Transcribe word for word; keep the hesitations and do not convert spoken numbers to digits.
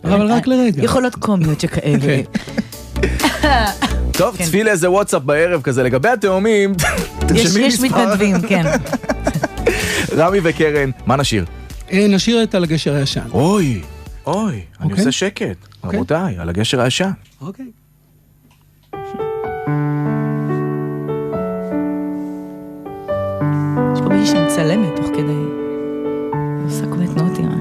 אבל רק לרגע. יכולות קומיות שכאלה. טוב, צפי לאיזה וואטסאפ בערב כזה, לגבי התאומים, יש מתנדבים, כן. רמי וקרן, מה נשיר? נשיר את על הגשר הישן. אוי, אוי, אני עושה שקט. רבותיי, על הגשר הישן. אוקיי. יש פה מישהי שמצלמת תוך כדי. עושה כל מיני תנועות עם